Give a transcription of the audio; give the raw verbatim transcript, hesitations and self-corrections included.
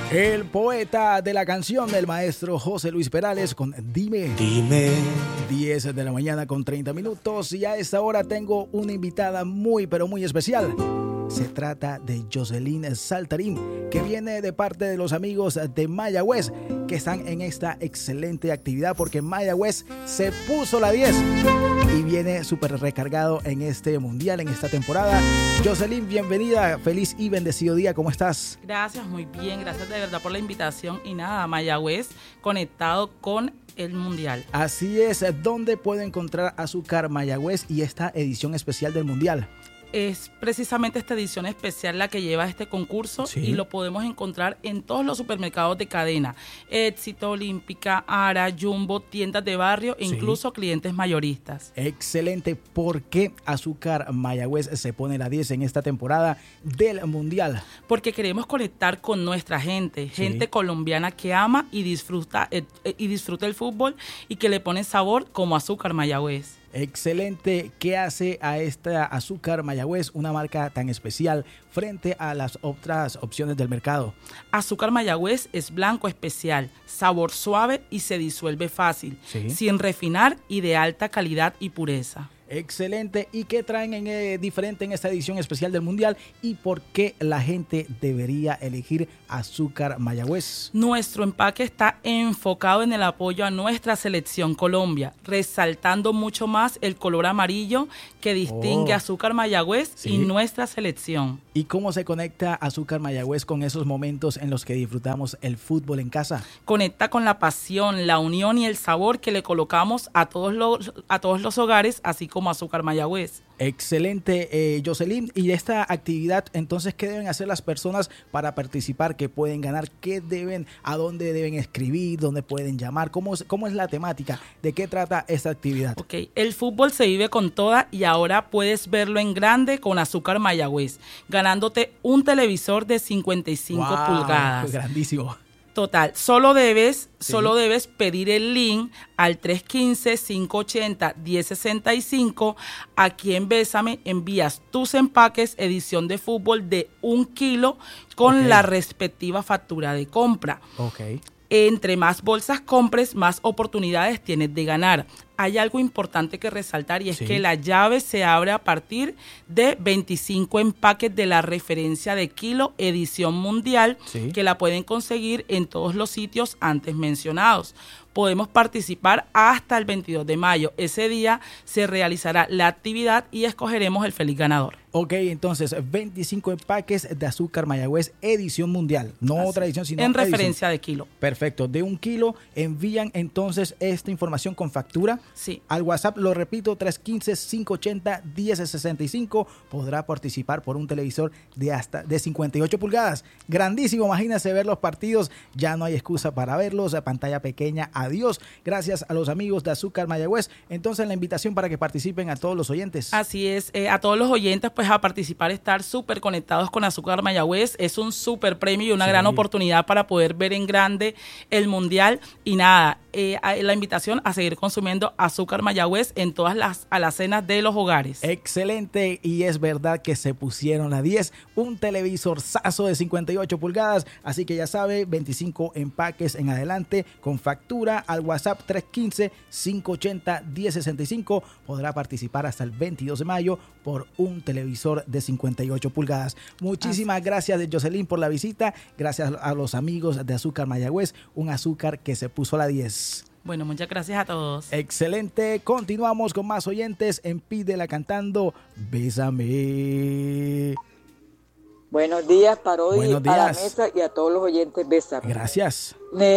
El poeta de la canción del maestro José Luis Perales con Dime. Dime. diez de la mañana con treinta minutos y a esta hora tengo una invitada muy pero muy especial. Se trata de Jocelyn Saltarín, que viene de parte de los amigos de Mayagüez, que están en esta excelente actividad porque Mayagüez se puso la diez y viene súper recargado en este mundial, en esta temporada. Jocelyn, bienvenida, feliz y bendecido día, ¿cómo estás? Gracias, muy bien, gracias de verdad por la invitación y nada, Mayagüez conectado con el mundial. Así es, ¿dónde puedo encontrar Azúcar Mayagüez y esta edición especial del mundial? Es precisamente esta edición especial la que lleva este concurso, sí, y lo podemos encontrar en todos los supermercados de cadena. Éxito, Olímpica, Ara, Jumbo, tiendas de barrio e sí, incluso clientes mayoristas. Excelente. ¿Por qué Azúcar Mayagüez se pone la diez en esta temporada del Mundial? Porque queremos conectar con nuestra gente, sí, gente colombiana que ama y disfruta, eh, y disfruta el fútbol y que le pone sabor como Azúcar Mayagüez. Excelente. ¿Qué hace a esta Azúcar Mayagüez una marca tan especial frente a las otras opciones del mercado? Azúcar Mayagüez es blanco especial, sabor suave y se disuelve fácil, sí, sin refinar y de alta calidad y pureza. Excelente. ¿Y qué traen en, eh, diferente en esta edición especial del Mundial? ¿Y por qué la gente debería elegir Azúcar Mayagüez? Nuestro empaque está enfocado en el apoyo a nuestra selección Colombia, resaltando mucho más el color amarillo que distingue oh. Azúcar Mayagüez, ¿sí?, y nuestra selección. ¿Y cómo se conecta Azúcar Mayagüez con esos momentos en los que disfrutamos el fútbol en casa? Conecta con la pasión, la unión y el sabor que le colocamos a todos los, a todos los hogares, así como como Azúcar Mayagüez. Excelente, eh, Jocelyn. Y de esta actividad, entonces, ¿qué deben hacer las personas para participar? ¿Qué pueden ganar? ¿Qué deben, a dónde deben escribir? ¿Dónde pueden llamar? ¿Cómo, cómo es la temática? ¿De qué trata esta actividad? Ok, el fútbol se vive con toda y ahora puedes verlo en grande con Azúcar Mayagüez, ganándote un televisor de cincuenta y cinco wow, pulgadas. Grandísimo. Total, solo debes, sí, solo debes pedir el link al tres uno cinco, cinco ocho cero, uno cero seis cinco. Aquí en Bésame envías tus empaques, edición de fútbol de un kilo con okay, la respectiva factura de compra. Okay. Entre más bolsas compres, más oportunidades tienes de ganar. Hay algo importante que resaltar y es sí, que la llave se abre a partir de veinticinco empaques de la referencia de kilo edición mundial, sí, que la pueden conseguir en todos los sitios antes mencionados. Podemos participar hasta el veintidós de mayo. Ese día se realizará la actividad y escogeremos el feliz ganador. Ok, entonces veinticinco empaques de Azúcar Mayagüez edición mundial, no así, otra edición sino en edición. Referencia de kilo. Perfecto, de un kilo envían entonces esta información con factura. Sí. Al WhatsApp, lo repito, tres uno cinco, cinco ocho cero, uno cero seis cinco. Podrá participar por un televisor de hasta de cincuenta y ocho pulgadas. Grandísimo, imagínense ver los partidos, ya no hay excusa para verlos, a pantalla pequeña, adiós. Gracias a los amigos de Azúcar Mayagüez. Entonces la invitación para que participen a todos los oyentes. Así es, eh, a todos los oyentes pues a participar, estar súper conectados con Azúcar Mayagüez. Es un súper premio y una sí, gran oportunidad para poder ver en grande el mundial. Y nada, eh, la invitación a seguir consumiendo Azúcar Mayagüez en todas las alacenas de los hogares. Excelente, y es verdad que se pusieron la diez, un televisor sazo de cincuenta y ocho pulgadas, así que ya sabe, veinticinco empaques en adelante con factura al WhatsApp tres uno cinco, cinco ocho cero, uno cero seis cinco. Podrá participar hasta el veintidós de mayo por un televisor de cincuenta y ocho pulgadas. Muchísimas así, gracias de Jocelyn por la visita, gracias a los amigos de Azúcar Mayagüez, un azúcar que se puso la diez. Bueno, muchas gracias a todos. Excelente. Continuamos con más oyentes en Pídela Cantando. Bésame. Buenos días, Parodi, Buenos días a la mesa y a todos los oyentes. Bésame. Gracias.